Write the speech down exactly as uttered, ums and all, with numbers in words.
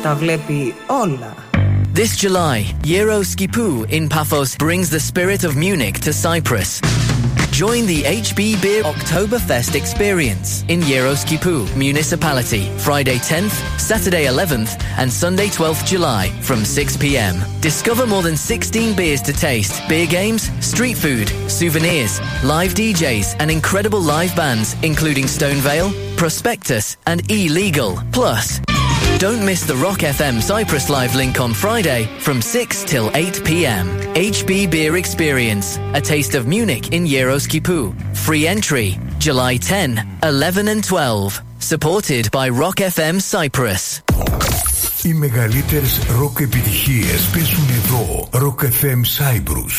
τα βλέπει όλα. This July, Euroskipu in Paphos brings the spirit of Munich to Cyprus. Join the H B Beer Oktoberfest experience in Euroskipu municipality, Friday tenth, Saturday eleventh and Sunday twelfth July from six p.m. Discover more than sixteen beers to taste, beer games, street food, souvenirs, live D Js and incredible live bands including Stone Vale, Prospectus and E-Legal. Plus, don't miss the Rock F M Cyprus Live link on Friday from six till eight p.m. H B Beer Experience, a taste of Munich in Euroskipu. Free entry, July tenth, eleven and twelve. Supported by Rock F M Cyprus. Οι μεγαλύτερες ροκ επιτυχίες παίζουν εδώ. Rock F M Cyprus.